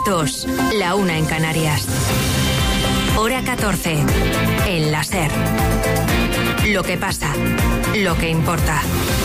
2, la 1 en Canarias. Hora 14, en la SER. Lo que pasa, lo que importa.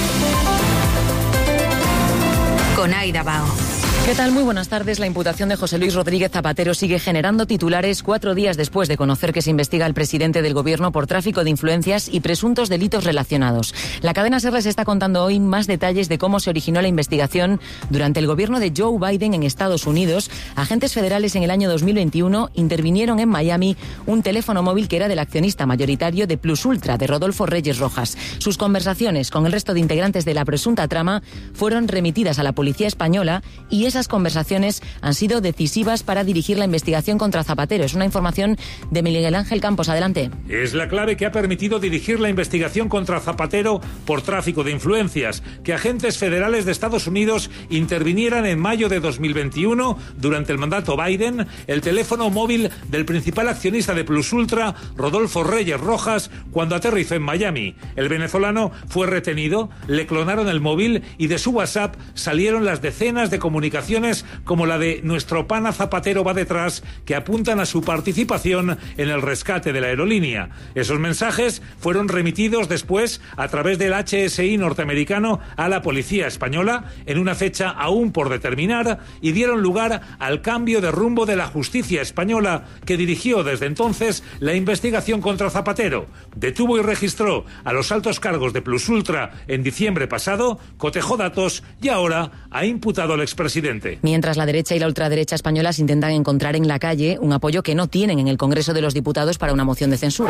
Con Aida Bao. ¿Qué tal? Muy buenas tardes. La imputación de José Luis Rodríguez Zapatero sigue generando titulares 4 días después de conocer que se investiga al presidente del gobierno por tráfico de influencias y presuntos delitos relacionados. La cadena SER les está contando hoy más detalles de cómo se originó la investigación durante el gobierno de Joe Biden en Estados Unidos. Agentes federales en el año 2021 intervinieron en Miami un teléfono móvil que era del accionista mayoritario de Plus Ultra, de Rodolfo Reyes Rojas. Sus conversaciones con el resto de integrantes de la presunta trama fueron remitidas a la policía española y esas conversaciones han sido decisivas para dirigir la investigación contra Zapatero. Es una información de Miguel Ángel Campos. Adelante. Es la clave que ha permitido dirigir la investigación contra Zapatero por tráfico de influencias, que agentes federales de Estados Unidos intervinieran en mayo de 2021, durante el mandato Biden, el teléfono móvil del principal accionista de Plus Ultra, Rodolfo Reyes Rojas, cuando aterrizó en Miami. El venezolano fue retenido, le clonaron el móvil y de su WhatsApp salieron las decenas de comunicaciones como la de "nuestro pana Zapatero va detrás", que apuntan a su participación en el rescate de la aerolínea. Esos mensajes fueron remitidos después a través del HSI norteamericano a la policía española en una fecha aún por determinar y dieron lugar al cambio de rumbo de la justicia española, que dirigió desde entonces la investigación contra Zapatero. Detuvo y registró a los altos cargos de Plus Ultra en diciembre pasado, cotejó datos y ahora ha imputado al expresidente. Mientras la derecha y la ultraderecha españolas intentan encontrar en la calle un apoyo que no tienen en el Congreso de los Diputados para una moción de censura.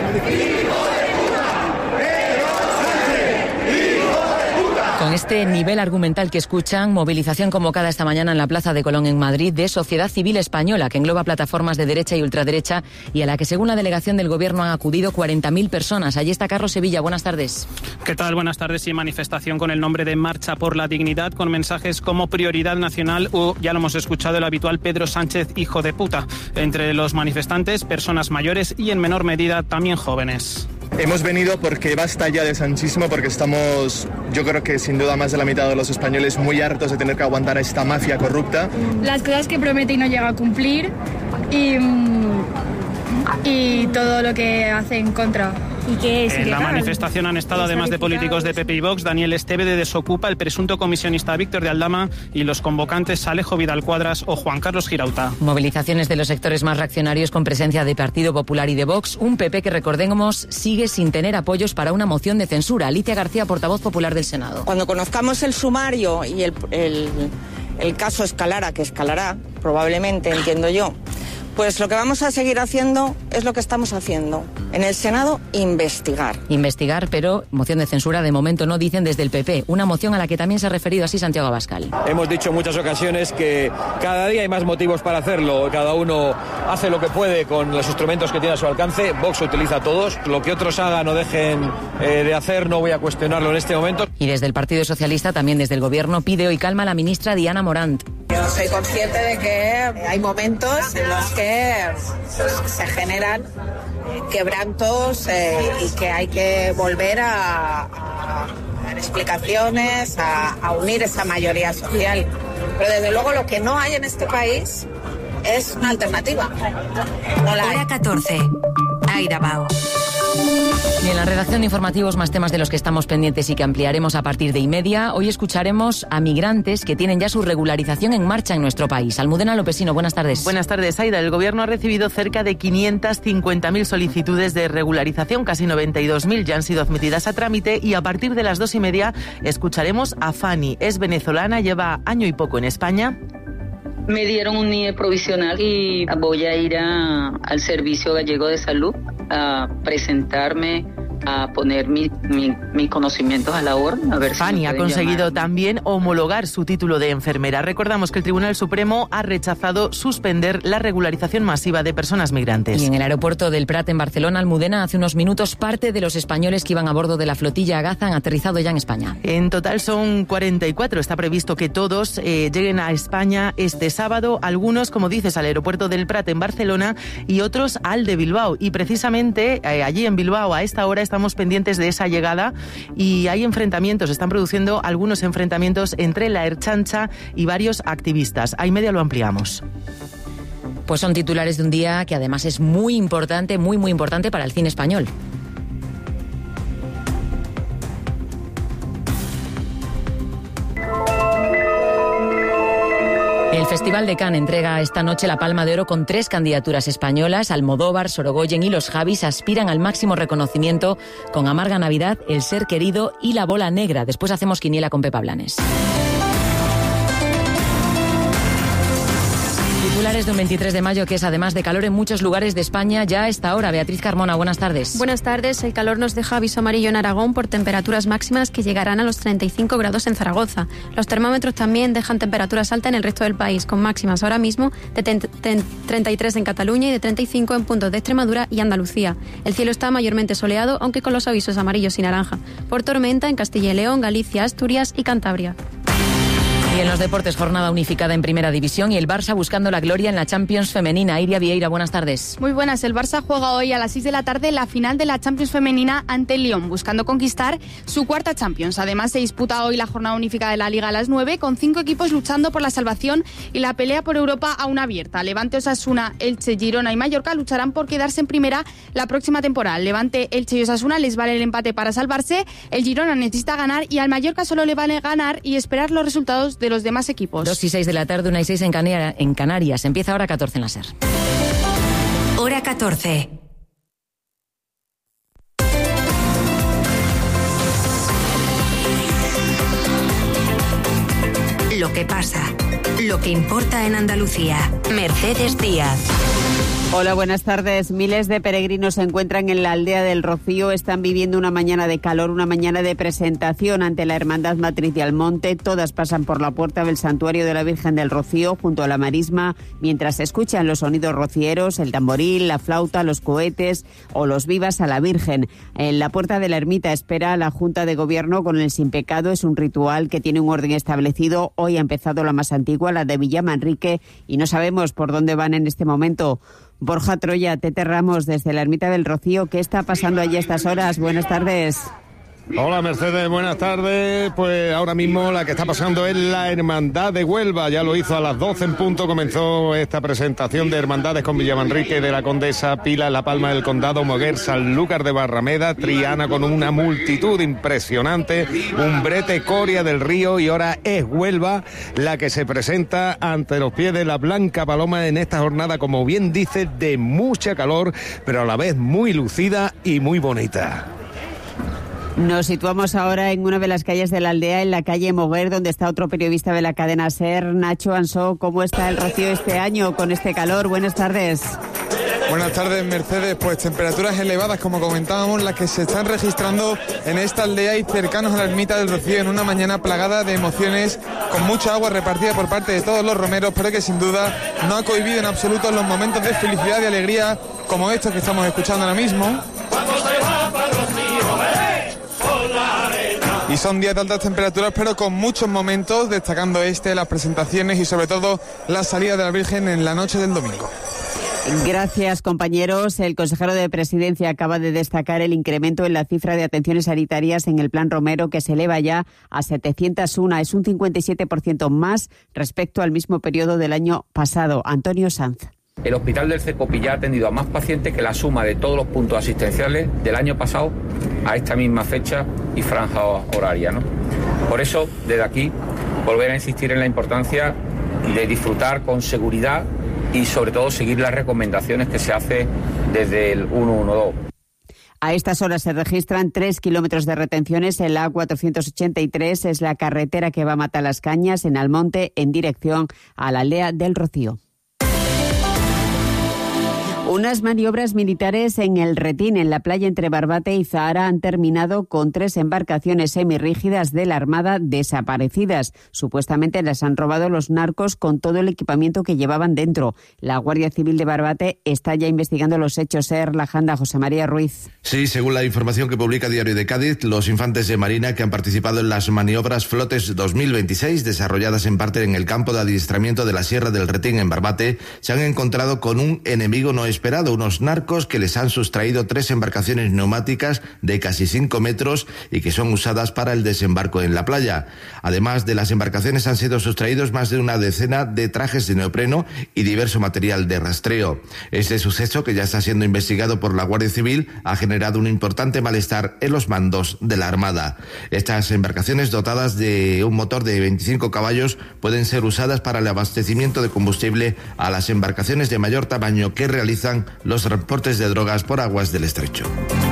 Con este nivel argumental que escuchan, movilización convocada esta mañana en la Plaza de Colón en Madrid de Sociedad Civil Española, que engloba plataformas de derecha y ultraderecha y a la que, según la delegación del Gobierno, han acudido 40.000 personas. Allí está Carlos Sevilla. Buenas tardes. ¿Qué tal? Buenas tardes. Y manifestación con el nombre de Marcha por la Dignidad, con mensajes como prioridad nacional o, ya lo hemos escuchado, el habitual Pedro Sánchez, hijo de puta. Entre los manifestantes, personas mayores y, en menor medida, también jóvenes. Hemos venido porque basta ya de sanchismo, porque estamos, yo creo que sin duda más de la mitad de los españoles, muy hartos de tener que aguantar a esta mafia corrupta. Las cosas que promete y no llega a cumplir y todo lo que hace en contra. ¿Y qué es? En la manifestación han estado, además de políticos de PP y Vox, Daniel Esteve de Desocupa, el presunto comisionista Víctor de Aldama y los convocantes Alejo Vidal Cuadras o Juan Carlos Girauta. Movilizaciones de los sectores más reaccionarios con presencia de Partido Popular y de Vox. Un PP que, recordemos, sigue sin tener apoyos para una moción de censura. Alicia García, portavoz popular del Senado. Cuando conozcamos el sumario y el caso escalara, que escalará, probablemente, entiendo yo, pues lo que vamos a seguir haciendo es lo que estamos haciendo. En el Senado, investigar. Investigar, pero moción de censura de momento no, dicen desde el PP. Una moción a la que también se ha referido así Santiago Abascal. Hemos dicho en muchas ocasiones que cada día hay más motivos para hacerlo. Cada uno hace lo que puede con los instrumentos que tiene a su alcance. Vox utiliza todos. Lo que otros hagan o dejen de hacer no voy a cuestionarlo en este momento. Y desde el Partido Socialista, también desde el Gobierno, pide hoy calma a la ministra Diana Morant. Yo soy consciente de que hay momentos en los que se generan quebrantos y que hay que volver a dar explicaciones, a unir esa mayoría social. Pero desde luego lo que no hay en este país es una alternativa. No la hay. Hora 14. Aida Bao. Y en la redacción de informativos, más temas de los que estamos pendientes y que ampliaremos a partir de 1:30. Hoy escucharemos a migrantes que tienen ya su regularización en marcha en nuestro país. Almudena Lopesino, buenas tardes. Buenas tardes, Aida. El Gobierno ha recibido cerca de 550.000 solicitudes de regularización, casi 92.000 ya han sido admitidas a trámite y a partir de las 2:30 escucharemos a Fanny. Es venezolana, lleva año y poco en España. Me dieron un NIE provisional y voy a ir al Servicio Gallego de Salud a presentarme, a poner mis conocimientos a la orden. A ver Fanny si ha conseguido también homologar su título de enfermera. Recordamos que el Tribunal Supremo ha rechazado suspender la regularización masiva de personas migrantes. Y en el aeropuerto del Prat, en Barcelona, Almudena, hace unos minutos, parte de los españoles que iban a bordo de la flotilla Agaza han aterrizado ya en España. En total son 44. Está previsto que todos lleguen a España este sábado. Algunos, como dices, al aeropuerto del Prat en Barcelona y otros al de Bilbao. Y precisamente allí en Bilbao a esta hora está estamos pendientes de esa llegada y hay enfrentamientos, están produciendo algunos enfrentamientos entre la Ertzaintza y varios activistas. A y media lo ampliamos. Pues son titulares de un día que además es muy importante, muy importante para el cine español. El Festival de Cannes entrega esta noche la Palma de Oro con 3 candidaturas españolas. Almodóvar, Sorogoyen y Los Javis aspiran al máximo reconocimiento con Amarga Navidad, El ser querido y La bola negra. Después hacemos quiniela con Pepa Blanes. Titulares de un 23 de mayo que es además de calor en muchos lugares de España ya a esta hora. Beatriz Carmona, buenas tardes. Buenas tardes. El calor nos deja aviso amarillo en Aragón por temperaturas máximas que llegarán a los 35 grados en Zaragoza. Los termómetros también dejan temperaturas altas en el resto del país, con máximas ahora mismo de 33 en Cataluña y de 35 en puntos de Extremadura y Andalucía. El cielo está mayormente soleado, aunque con los avisos amarillos y naranja por tormenta en Castilla y León, Galicia, Asturias y Cantabria. Y en los deportes, jornada unificada en Primera División y el Barça buscando la gloria en la Champions femenina. Iria Vieira, buenas tardes. Muy buenas. El Barça juega hoy a las 6 de la tarde la final de la Champions femenina ante el Lyon, buscando conquistar su cuarta Champions. Además, se disputa hoy la jornada unificada de la Liga a las 9, con 5 equipos luchando por la salvación y la pelea por Europa aún abierta. Levante, Osasuna, Elche, Girona y Mallorca lucharán por quedarse en primera la próxima temporada. Levante, Elche y Osasuna les vale el empate para salvarse. El Girona necesita ganar y al Mallorca solo le vale ganar y esperar los resultados de los demás equipos. 2 y 6 de la tarde, 1 y 6 en Canarias. Empieza hora 14 en la SER. Hora 14. Lo que pasa, lo que importa en Andalucía. Mercedes Díaz. Hola, buenas tardes. Miles de peregrinos se encuentran en la aldea del Rocío. Están viviendo una mañana de calor, una mañana de presentación ante la Hermandad Matriz de Almonte. Todas pasan por la puerta del Santuario de la Virgen del Rocío, junto a la marisma, mientras escuchan los sonidos rocieros, el tamboril, la flauta, los cohetes o los vivas a la Virgen. En la puerta de la ermita espera la Junta de Gobierno con el Sin Pecado. Es un ritual que tiene un orden establecido. Hoy ha empezado la más antigua, la de Villamanrique, y no sabemos por dónde van en este momento. Borja Troya, Tete Ramos, desde la Ermita del Rocío. ¿Qué está pasando allí a estas horas? Buenas tardes. Hola Mercedes, buenas tardes. Pues ahora mismo la que está pasando es la Hermandad de Huelva. Ya lo hizo a las 12 en punto. Comenzó esta presentación de hermandades con Villamanrique de la Condesa, Pila en la Palma del Condado, Moguer, Sanlúcar de Barrameda, Triana con una multitud impresionante, Umbrete, Coria del Río, y ahora es Huelva la que se presenta ante los pies de la Blanca Paloma en esta jornada, como bien dice, de mucha calor, pero a la vez muy lucida y muy bonita. Nos situamos ahora en una de las calles de la aldea, en la calle Moguer, donde está otro periodista de la cadena SER, Nacho Ansó. ¿Cómo está el Rocío este año con este calor? Buenas tardes. Buenas tardes, Mercedes. Pues temperaturas elevadas, como comentábamos, las que se están registrando en esta aldea y cercanos a la ermita del Rocío, en una mañana plagada de emociones, con mucha agua repartida por parte de todos los romeros, pero que sin duda no ha cohibido en absoluto los momentos de felicidad y alegría como estos que estamos escuchando ahora mismo. Y son días de altas temperaturas, pero con muchos momentos, destacando las presentaciones y sobre todo la salida de la Virgen en la noche del domingo. Gracias, compañeros. El consejero de Presidencia acaba de destacar el incremento en la cifra de atenciones sanitarias en el Plan Romero, que se eleva ya a 701. Es un 57% más respecto al mismo periodo del año pasado. Antonio Sanz. El Hospital del Cepopillá ha atendido a más pacientes que la suma de todos los puntos asistenciales del año pasado a esta misma fecha y franja horaria, ¿no? Por eso, desde aquí, volver a insistir en la importancia de disfrutar con seguridad y, sobre todo, seguir las recomendaciones que se hace desde el 112. A estas horas se registran 3 kilómetros de retenciones en la A483, es la carretera que va a Matalascañas, en Almonte, en dirección a la aldea del Rocío. Unas maniobras militares en el Retín, en la playa entre Barbate y Zahara, han terminado con 3 embarcaciones semirrígidas de la Armada desaparecidas. Supuestamente las han robado los narcos con todo el equipamiento que llevaban dentro. La Guardia Civil de Barbate está ya investigando los hechos. Lajanda, José María Ruiz. Sí, según la información que publica Diario de Cádiz, los infantes de Marina que han participado en las maniobras Flotes 2026, desarrolladas en parte en el campo de adiestramiento de la Sierra del Retín en Barbate, se han encontrado con un enemigo no esperado inesperado, unos narcos que les han sustraído 3 embarcaciones neumáticas de casi 5 metros y que son usadas para el desembarco en la playa. Además de las embarcaciones han sido sustraídos más de una decena de trajes de neopreno y diverso material de rastreo. Este suceso, que ya está siendo investigado por la Guardia Civil, ha generado un importante malestar en los mandos de la Armada. Estas embarcaciones, dotadas de un motor de 25 caballos, pueden ser usadas para el abastecimiento de combustible a las embarcaciones de mayor tamaño que realizan los transportes de drogas por aguas del estrecho.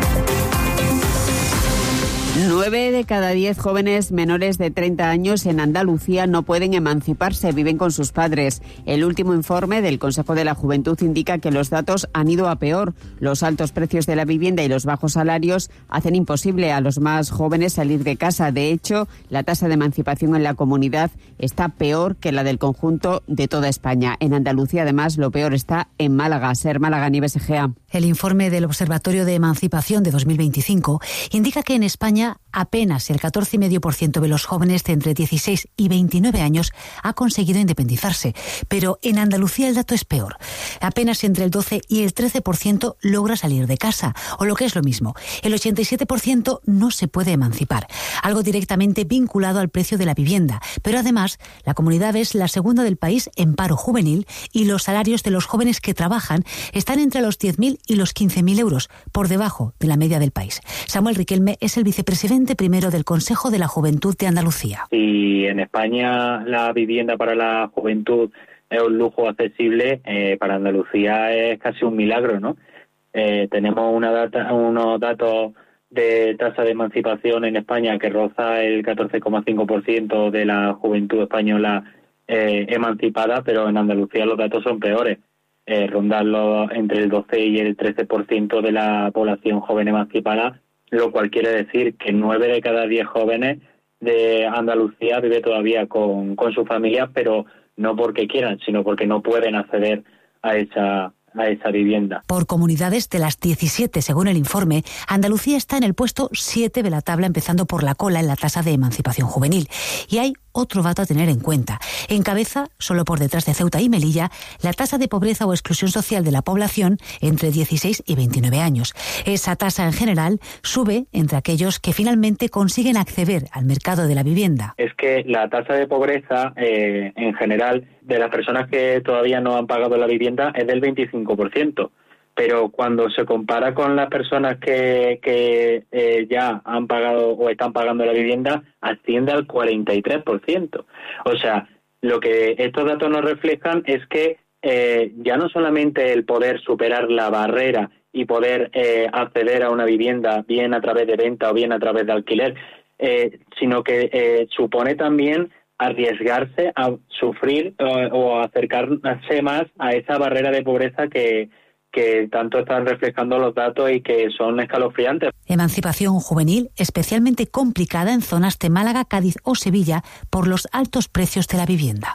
9 de cada 10 jóvenes menores de 30 años en Andalucía no pueden emanciparse, viven con sus padres. El último informe del Consejo de la Juventud indica que los datos han ido a peor. Los altos precios de la vivienda y los bajos salarios hacen imposible a los más jóvenes salir de casa. De hecho, la tasa de emancipación en la comunidad está peor que la del conjunto de toda España. En Andalucía, además, lo peor está en Málaga. Ser Málaga, Nieves Egea. El informe del Observatorio de Emancipación de 2025 indica que en España apenas el 14,5% de los jóvenes de entre 16 y 29 años ha conseguido independizarse, pero en Andalucía el dato es peor. Apenas entre el 12 y el 13% logra salir de casa, o lo que es lo mismo, el 87% no se puede emancipar, algo directamente vinculado al precio de la vivienda. Pero además, la comunidad es la segunda del país en paro juvenil y los salarios de los jóvenes que trabajan están entre los 10.000 y los 15.000 euros, por debajo de la media del país. Samuel Riquelme es el vicepresidente primero del Consejo de la Juventud de Andalucía. Y en España la vivienda para la juventud es un lujo accesible, para Andalucía es casi un milagro, ¿no? Tenemos unos datos de tasa de emancipación en España que roza el 14,5% de la juventud española emancipada, pero en Andalucía los datos son peores. Rondarlo entre el 12 y el 13% de la población joven emancipada, lo cual quiere decir que 9 de cada 10 jóvenes de Andalucía vive todavía con su familia, pero no porque quieran, sino porque no pueden acceder a esa vivienda. Por comunidades, de las 17, según el informe, Andalucía está en el puesto 7 de la tabla, empezando por la cola en la tasa de emancipación juvenil. Y hay otro dato a tener en cuenta. Encabeza, solo por detrás de Ceuta y Melilla, la tasa de pobreza o exclusión social de la población entre 16 y 29 años. Esa tasa, en general, sube entre aquellos que finalmente consiguen acceder al mercado de la vivienda. Es que la tasa de pobreza, en general, de las personas que todavía no han pagado la vivienda es del 25%. Pero cuando se compara con las personas que ya han pagado o están pagando la vivienda, asciende al 43%. O sea, lo que estos datos nos reflejan es que ya no solamente el poder superar la barrera y poder acceder a una vivienda, bien a través de venta o bien a través de alquiler, sino que supone también arriesgarse a sufrir o acercarse más a esa barrera de pobreza que tanto están reflejando los datos y que son escalofriantes. Emancipación juvenil especialmente complicada en zonas de Málaga, Cádiz o Sevilla por los altos precios de la vivienda.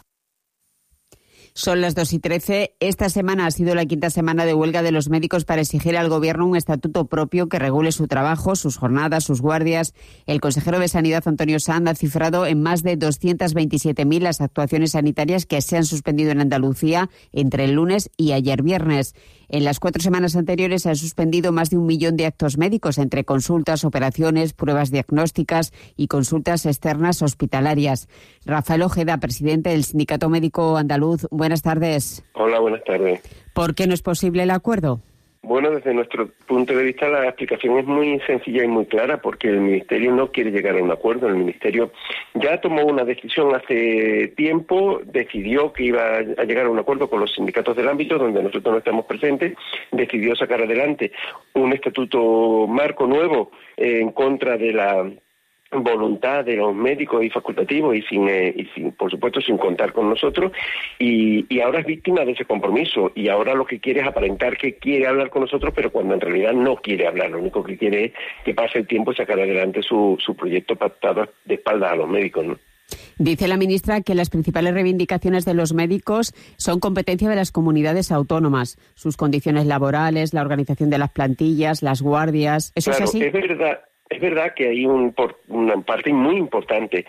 Son las 2:13. Esta semana ha sido la 5ª semana de huelga de los médicos para exigir al Gobierno un estatuto propio que regule su trabajo, sus jornadas, sus guardias. El consejero de Sanidad, Antonio Sanz, ha cifrado en más de 227.000 las actuaciones sanitarias que se han suspendido en Andalucía entre el lunes y ayer viernes. En las 4 semanas anteriores se han suspendido más de 1 millón de actos médicos entre consultas, operaciones, pruebas diagnósticas y consultas externas hospitalarias. Rafael Ojeda, presidente del Sindicato Médico Andaluz, buenas tardes. Hola, buenas tardes. ¿Por qué no es posible el acuerdo? Bueno, desde nuestro punto de vista la explicación es muy sencilla y muy clara, porque el Ministerio no quiere llegar a un acuerdo. El Ministerio ya tomó una decisión hace tiempo, decidió que iba a llegar a un acuerdo con los sindicatos del ámbito, donde nosotros no estamos presentes, decidió sacar adelante un estatuto marco nuevo en contra de la voluntad de los médicos y facultativos y sin por supuesto sin contar con nosotros, y ahora es víctima de ese compromiso, y ahora lo que quiere es aparentar que quiere hablar con nosotros, pero cuando en realidad no quiere hablar. Lo único que quiere es que pase el tiempo y sacar adelante su proyecto pactado de espaldas a los médicos, ¿no? Dice la ministra que las principales reivindicaciones de los médicos son competencia de las comunidades autónomas, sus condiciones laborales, la organización de las plantillas, las guardias. ¿Eso claro, es así? Es verdad. Es verdad que hay una parte muy importante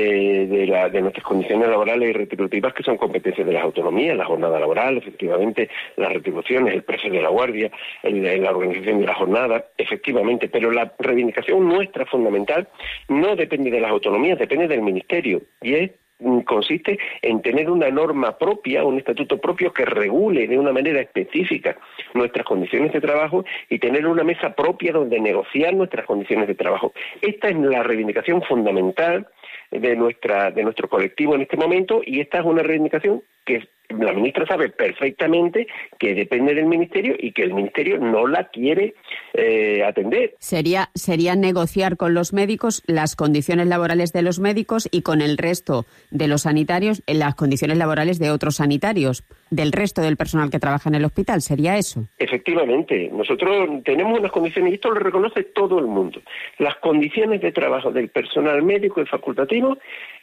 de nuestras condiciones laborales y retributivas que son competencias de las autonomías, la jornada laboral, efectivamente, las retribuciones, el precio de la guardia, la organización de la jornada, efectivamente, pero la reivindicación nuestra fundamental no depende de las autonomías, depende del Ministerio, y consiste en tener una norma propia, un estatuto propio que regule de una manera específica nuestras condiciones de trabajo y tener una mesa propia donde negociar nuestras condiciones de trabajo. Esta es la reivindicación fundamental de nuestro colectivo en este momento, y esta es una reivindicación que la ministra sabe perfectamente que depende del Ministerio y que el Ministerio no la quiere atender. Sería negociar con los médicos las condiciones laborales de los médicos y con el resto de los sanitarios las condiciones laborales de otros sanitarios, del resto del personal que trabaja en el hospital. ¿Sería eso? Efectivamente. Nosotros tenemos unas condiciones, y esto lo reconoce todo el mundo. Las condiciones de trabajo del personal médico y facultativo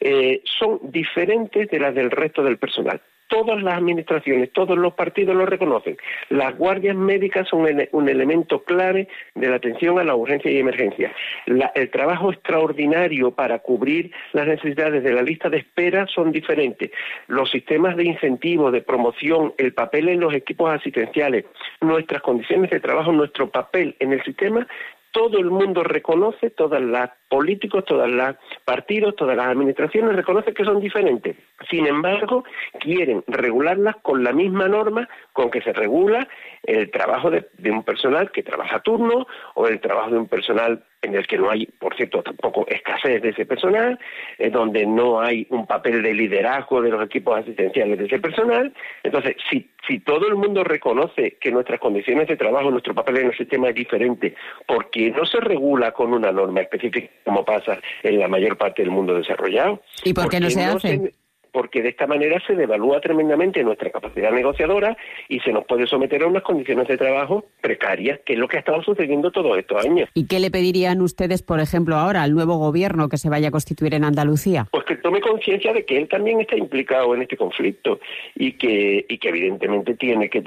son diferentes de las del resto del personal. Todas las administraciones, todos los partidos lo reconocen. Las guardias médicas son un elemento clave de la atención a la urgencia y emergencia. El trabajo extraordinario para cubrir las necesidades de la lista de espera son diferentes. Los sistemas de incentivo, de promoción, el papel en los equipos asistenciales, nuestras condiciones de trabajo, nuestro papel en el sistema, todo el mundo reconoce, todos los políticos, todos los partidos, todas las administraciones reconocen que son diferentes. Sin embargo, quieren regularlas con la misma norma con que se regula el trabajo de un personal que trabaja a turno, o el trabajo de un personal en el que no hay, por cierto, tampoco escasez de ese personal, donde no hay un papel de liderazgo de los equipos asistenciales de ese personal. Entonces, si todo el mundo reconoce que nuestras condiciones de trabajo, nuestro papel en el sistema es diferente, porque no se regula con una norma específica como pasa en la mayor parte del mundo desarrollado. ¿Y por qué no se hace? Porque de esta manera se devalúa tremendamente nuestra capacidad negociadora y se nos puede someter a unas condiciones de trabajo precarias, que es lo que ha estado sucediendo todos estos años. ¿Y qué le pedirían ustedes, por ejemplo, ahora al nuevo gobierno que se vaya a constituir en Andalucía? Pues que tome conciencia de que él también está implicado en este conflicto y que evidentemente tiene que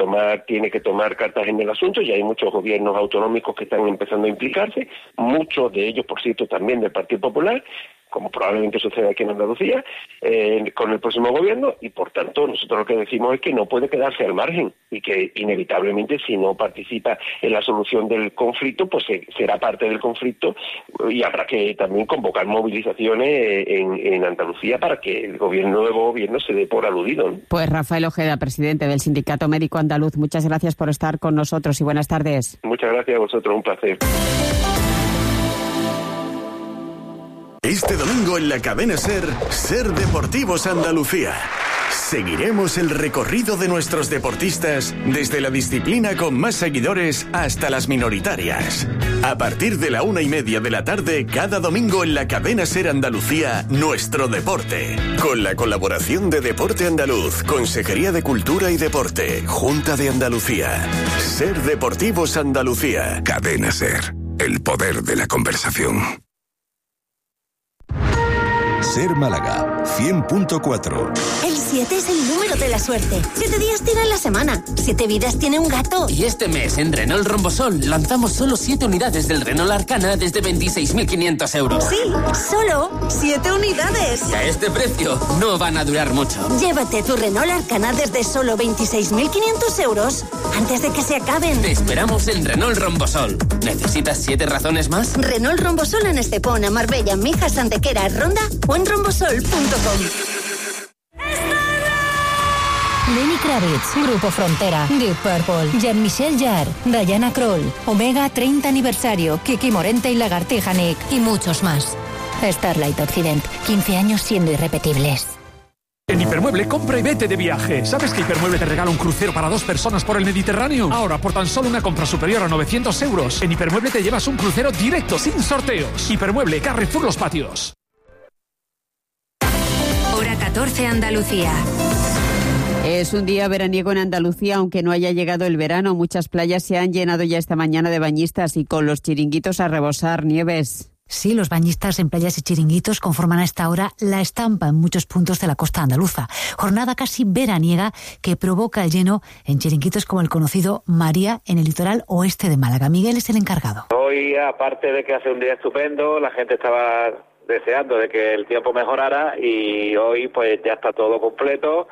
tomar cartas en el asunto. Ya hay muchos gobiernos autonómicos que están empezando a implicarse, muchos de ellos, por cierto, también del Partido Popular, como probablemente suceda aquí en Andalucía, con el próximo gobierno, y por tanto nosotros lo que decimos es que no puede quedarse al margen y que inevitablemente, si no participa en la solución del conflicto, pues será parte del conflicto, y habrá que también convocar movilizaciones en Andalucía para que el nuevo gobierno se dé por aludido, ¿no? Pues Rafael Ojeda, presidente del Sindicato Médico Andaluz, muchas gracias por estar con nosotros y buenas tardes. Muchas gracias a vosotros, un placer. Este domingo en la cadena SER Deportivos Andalucía. Seguiremos el recorrido de nuestros deportistas desde la disciplina con más seguidores hasta las minoritarias. A partir de la 1:30 de la tarde, cada domingo en la cadena SER Andalucía, Nuestro Deporte. Con la colaboración de Deporte Andaluz, Consejería de Cultura y Deporte, Junta de Andalucía. SER Deportivos Andalucía. Cadena SER, el poder de la conversación. SER Málaga, 100.4. El 7 es el número de la suerte. 7 días tiene la semana. 7 vidas tiene un gato. Y este mes en Renault Rombosol lanzamos solo 7 unidades del Renault Arcana desde 26.500 euros. Sí, solo 7 unidades. Y a este precio no van a durar mucho. Llévate tu Renault Arcana desde solo 26.500 euros antes de que se acaben. Te esperamos en Renault Rombosol. ¿Necesitas 7 razones más? Renault Rombosol en Estepona, Marbella, Mijas, Antequera, Ronda o en rombosol.com. Lenny Kravitz, Grupo Frontera, Deep Purple, Jean-Michel Jarre, Diana Kroll, Omega 30 aniversario, Kiki Morente y Lagartija Nick y muchos más. Starlight Occident, 15 años siendo irrepetibles. En Hipermueble, compra y vete de viaje. ¿Sabes que Hipermueble te regala un crucero para 2 personas por el Mediterráneo? Ahora, por tan solo una compra superior a 900 euros, en Hipermueble te llevas un crucero directo, sin sorteos. Hipermueble, Carrefour Los Patios. Hora 14 Andalucía. Es un día veraniego en Andalucía, aunque no haya llegado el verano. Muchas playas se han llenado ya esta mañana de bañistas y con los chiringuitos a rebosar. Nieves. Sí, los bañistas en playas y chiringuitos conforman a esta hora la estampa en muchos puntos de la costa andaluza. Jornada casi veraniega que provoca el lleno en chiringuitos como el conocido María en el litoral oeste de Málaga. Miguel es el encargado. Hoy, aparte de que hace un día estupendo, la gente estaba deseando de que el tiempo mejorara y hoy pues ya está todo completo.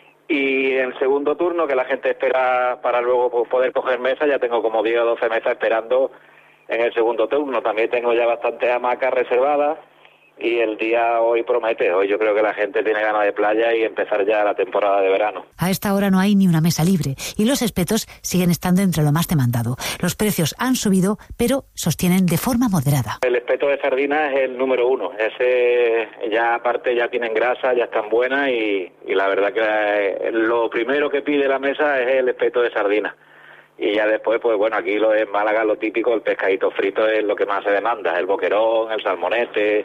Y el segundo turno, que la gente espera para luego poder coger mesa, ya tengo como 10 o 12 mesas esperando en el segundo turno. También tengo ya bastantes hamacas reservadas y el día hoy promete. Hoy yo creo que la gente tiene ganas de playa y empezar ya la temporada de verano. A esta hora no hay ni una mesa libre y los espetos siguen estando entre lo más demandado. Los precios han subido, pero sostienen de forma moderada. El espeto de sardina es el número 1. Ese ya aparte ya tienen grasa, ya están buenas y la verdad que lo primero que pide la mesa es el espeto de sardina. Y ya después, pues bueno, aquí lo de Málaga, lo típico, el pescadito frito es lo que más se demanda. El boquerón, el salmonete,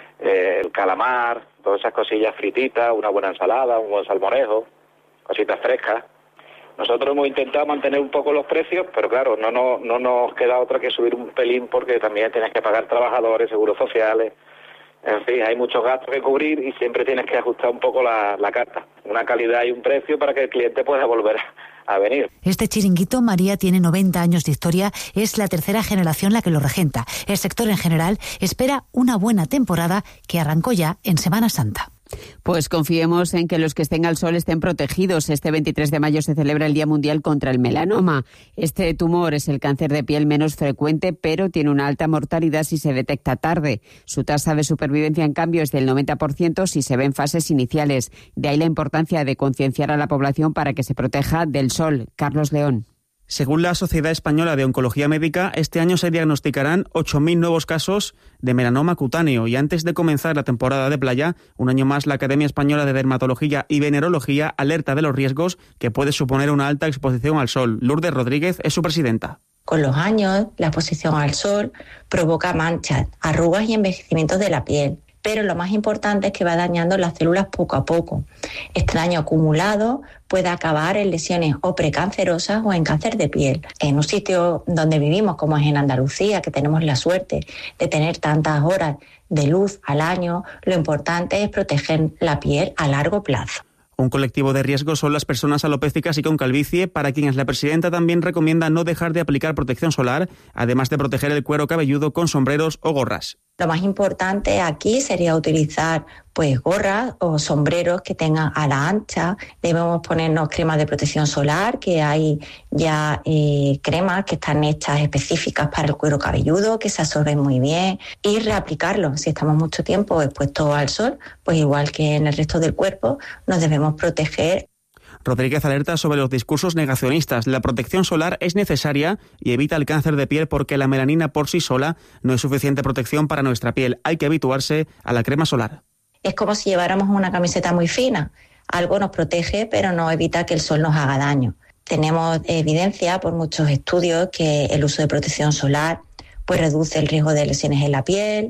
el calamar, todas esas cosillas frititas, una buena ensalada, un buen salmorejo, cositas frescas. Nosotros hemos intentado mantener un poco los precios, pero claro, no nos queda otra que subir un pelín porque también tienes que pagar trabajadores, seguros sociales. En fin, hay muchos gastos que cubrir y siempre tienes que ajustar un poco la carta. Una calidad y un precio para que el cliente pueda volver a venir. Este chiringuito, María, tiene 90 años de historia, es la tercera generación la que lo regenta. El sector en general espera una buena temporada que arrancó ya en Semana Santa. Pues confiemos en que los que estén al sol estén protegidos. Este 23 de mayo se celebra el Día Mundial contra el Melanoma. Este tumor es el cáncer de piel menos frecuente, pero tiene una alta mortalidad si se detecta tarde. Su tasa de supervivencia, en cambio, es del 90% si se ve en fases iniciales. De ahí la importancia de concienciar a la población para que se proteja del sol. Carlos León. Según la Sociedad Española de Oncología Médica, este año se diagnosticarán 8.000 nuevos casos de melanoma cutáneo y antes de comenzar la temporada de playa, un año más la Academia Española de Dermatología y Venerología alerta de los riesgos que puede suponer una alta exposición al sol. Lourdes Rodríguez es su presidenta. Con los años, la exposición al sol provoca manchas, arrugas y envejecimientos de la piel. Pero lo más importante es que va dañando las células poco a poco. Este daño acumulado puede acabar en lesiones o precancerosas o en cáncer de piel. En un sitio donde vivimos, como es en Andalucía, que tenemos la suerte de tener tantas horas de luz al año, lo importante es proteger la piel a largo plazo. Un colectivo de riesgo son las personas alopécicas y con calvicie, para quienes la presidenta también recomienda no dejar de aplicar protección solar, además de proteger el cuero cabelludo con sombreros o gorras. Lo más importante aquí sería utilizar gorras o sombreros que tengan ala ancha. Debemos ponernos cremas de protección solar, que hay ya cremas que están hechas específicas para el cuero cabelludo, que se absorben muy bien, y reaplicarlo. Si estamos mucho tiempo expuestos al sol, pues igual que en el resto del cuerpo, nos debemos proteger. Rodríguez alerta sobre los discursos negacionistas. La protección solar es necesaria y evita el cáncer de piel porque la melanina por sí sola no es suficiente protección para nuestra piel. Hay que habituarse a la crema solar. Es como si lleváramos una camiseta muy fina. Algo nos protege, pero no evita que el sol nos haga daño. Tenemos evidencia por muchos estudios que el uso de protección solar pues reduce el riesgo de lesiones en la piel,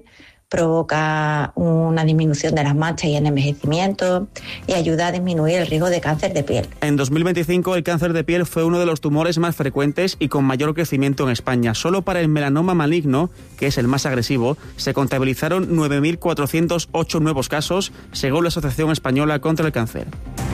provoca una disminución de las manchas y el envejecimiento y ayuda a disminuir el riesgo de cáncer de piel. En 2025 el cáncer de piel fue uno de los tumores más frecuentes y con mayor crecimiento en España. Solo para el melanoma maligno, que es el más agresivo, se contabilizaron 9.408 nuevos casos, según la Asociación Española contra el Cáncer.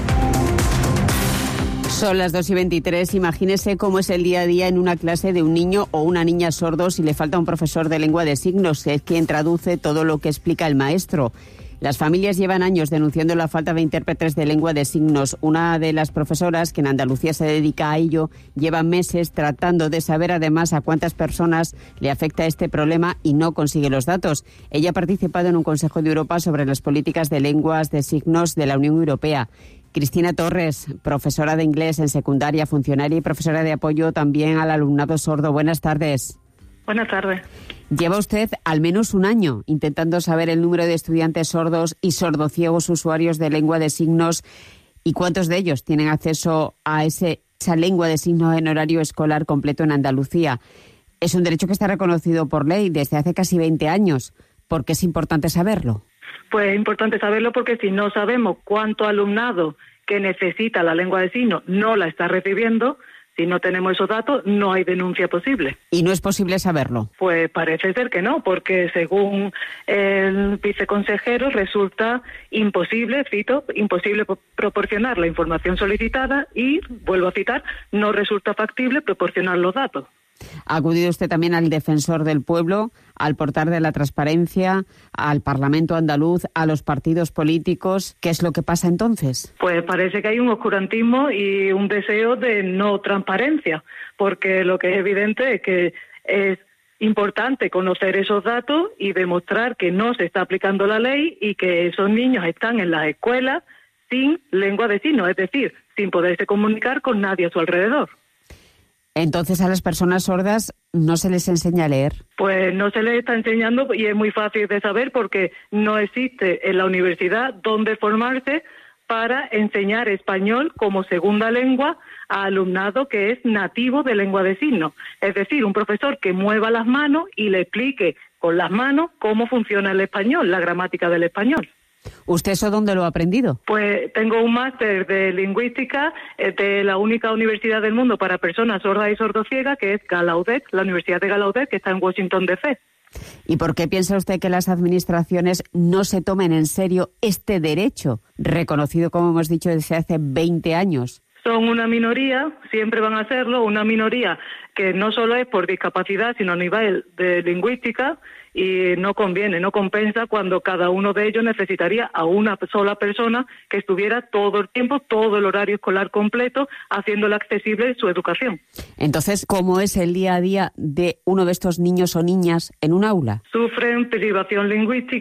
Son las 2:23. Imagínese cómo es el día a día en una clase de un niño o una niña sordo si le falta un profesor de lengua de signos, que es quien traduce todo lo que explica el maestro. Las familias llevan años denunciando la falta de intérpretes de lengua de signos. Una de las profesoras, que en Andalucía se dedica a ello, lleva meses tratando de saber además a cuántas personas le afecta este problema y no consigue los datos. Ella ha participado en un Consejo de Europa sobre las políticas de lenguas de signos de la Unión Europea. Cristina Torres, profesora de inglés en secundaria, funcionaria y profesora de apoyo también al alumnado sordo. Buenas tardes. Buenas tardes. Lleva usted al menos un año intentando saber el número de estudiantes sordos y sordociegos usuarios de lengua de signos y cuántos de ellos tienen acceso a esa lengua de signos en horario escolar completo en Andalucía. Es un derecho que está reconocido por ley desde hace casi 20 años. ¿Por qué es importante saberlo? Pues es importante saberlo porque si no sabemos cuánto alumnado que necesita la lengua de signos no la está recibiendo, Si no tenemos esos datos, no hay denuncia posible. ¿Y no es posible saberlo? Pues parece ser que no, porque según el viceconsejero resulta imposible, cito, imposible proporcionar la información solicitada y, vuelvo a citar, no resulta factible proporcionar los datos. ¿Ha acudido usted también al Defensor del Pueblo, al portal de la Transparencia, al Parlamento andaluz, a los partidos políticos? ¿Qué es lo que pasa entonces? Pues parece que hay un oscurantismo y un deseo de no transparencia, porque lo que es evidente es que es importante conocer esos datos y demostrar que no se está aplicando la ley y que esos niños están en las escuelas sin lengua de signos, es decir, sin poderse comunicar con nadie a su alrededor. Entonces, a las personas sordas no se les enseña a leer. Pues no se les está enseñando y es muy fácil de saber porque no existe en la universidad donde formarse para enseñar español como segunda lengua a alumnado que es nativo de lengua de signos. Es decir, un profesor que mueva las manos y le explique con las manos cómo funciona el español, la gramática del español. ¿Usted eso dónde lo ha aprendido? Pues tengo un máster de lingüística de la única universidad del mundo para personas sordas y sordociegas, que es Gallaudet, la Universidad de Gallaudet, que está en Washington, D.C. ¿Y por qué piensa usted que las administraciones no se tomen en serio este derecho, reconocido, como hemos dicho, desde hace 20 años? Son una minoría, siempre van a hacerlo, una minoría que no solo es por discapacidad, sino a nivel de lingüística, y no conviene, no compensa cuando cada uno de ellos necesitaría a una sola persona que estuviera todo el tiempo, todo el horario escolar completo, haciéndole accesible su educación. Entonces, ¿cómo es el día a día de uno de estos niños o niñas en un aula? Sufren privación lingüística.